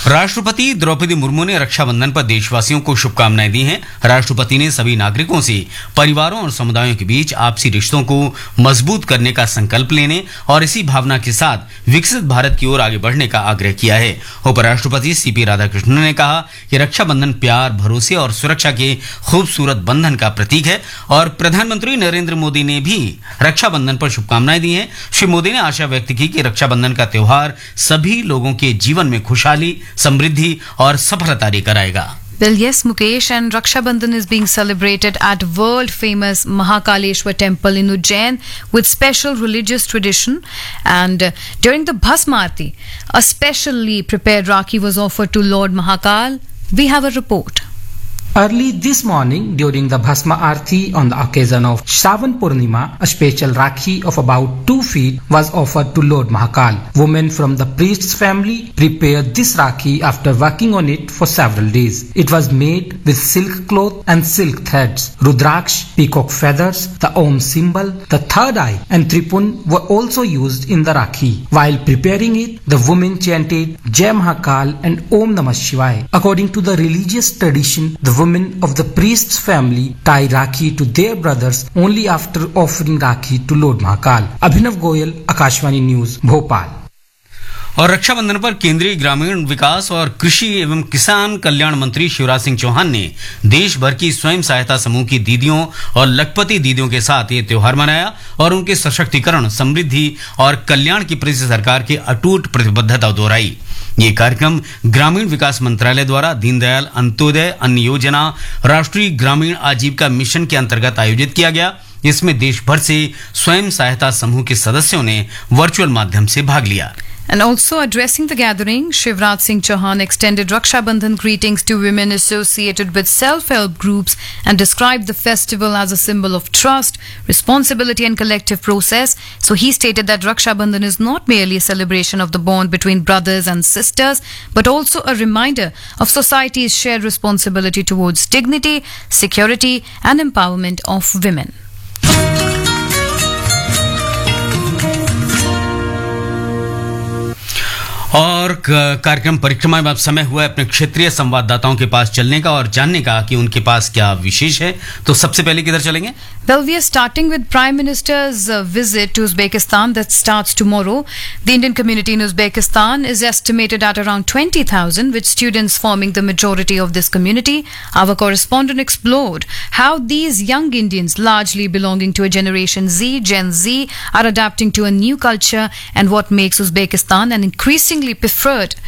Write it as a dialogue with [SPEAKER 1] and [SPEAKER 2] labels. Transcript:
[SPEAKER 1] राष्ट्रपति द्रौपदी मुर्मू ने रक्षाबंधन पर देशवासियों को शुभकामनाएं दी हैं। राष्ट्रपति ने सभी नागरिकों से परिवारों और समुदायों के बीच आपसी रिश्तों को मजबूत करने का संकल्प लेने और इसी भावना के साथ विकसित भारत की ओर आगे बढ़ने का आग्रह किया है। उपराष्ट्रपति सीपी राधाकृष्णन ने कहा कि रक्षाबंधन प्यार, भरोसे और सुरक्षा के खूबसूरत बंधन का प्रतीक है और प्रधानमंत्री नरेंद्र मोदी ने भी रक्षाबंधन पर शुभकामनाएं दी हैं। श्री मोदी ने आशा व्यक्त की कि रक्षाबंधन का त्योहार सभी लोगों के जीवन में खुशहाली, समृद्धि और सफलता लेकर आएगा।
[SPEAKER 2] Well, yes, Mukesh, and Raksha Bandhan is being celebrated at world-famous Mahakaleshwar Temple in Ujjain with special religious tradition. And during the Bhasma Aarti, a specially prepared Rakhi was offered to Lord Mahakal. We have a report.
[SPEAKER 3] Early this morning, during the Bhasma Aarti on the occasion of Shravan Purnima, a special Rakhi of about 2 feet was offered to Lord Mahakal. Women from the priest's family prepared this Rakhi after working on it for several days. It was made with silk cloth and silk threads. Rudraksh, peacock feathers, the Om symbol, the third eye and Tripun were also used in the Rakhi. While preparing it, the women chanted Jai Mahakal and Om Namah Shivaya. According to the religious tradition, the women of the priest's family tie Rakhi to their brothers only after offering Rakhi to Lord Mahakal. Abhinav Goyal, Akashvani News, Bhopal.
[SPEAKER 1] और रक्षाबंधन पर केंद्रीय ग्रामीण विकास और कृषि एवं किसान कल्याण मंत्री शिवराज सिंह चौहान ने देश भर की स्वयं सहायता समूह की दीदियों और लखपति दीदियों के साथ ये त्योहार मनाया और उनके सशक्तिकरण, समृद्धि और कल्याण की प्रति सरकार की अटूट प्रतिबद्धता दोहराई। ये कार्यक्रम ग्रामीण विकास मंत्रालय द्वारा दीनदयाल अंत्योदय अन्न योजना राष्ट्रीय ग्रामीण आजीविका मिशन के अंतर्गत आयोजित किया गया। इसमें देश भर से स्वयं सहायता समूह के सदस्यों ने वर्चुअल माध्यम से भाग लिया।
[SPEAKER 2] And also addressing the gathering, Shivraj Singh Chauhan extended Raksha Bandhan greetings to women associated with self-help groups and described the festival as a symbol of trust, responsibility and collective process. So he stated that Raksha Bandhan is not merely a celebration of the bond between brothers and sisters, but also a reminder of society's shared responsibility towards dignity, security and empowerment of women.
[SPEAKER 1] और कार्यक्रम परिक्रमा में अब समय हुआ है अपने क्षेत्रीय संवाददाताओं के पास चलने का और जानने का कि उनके पास क्या विशेष है। तो सबसे पहले किधर चलेंगे?
[SPEAKER 2] Well, we are starting with Prime Minister's visit to Uzbekistan that starts tomorrow. The Indian community in Uzbekistan is estimated at around 20,000, with students forming the majority of this community. Our correspondent explored how these young Indians, largely belonging to a Generation Z, Gen Z, are adapting to a new culture and what makes Uzbekistan an increasingly preferred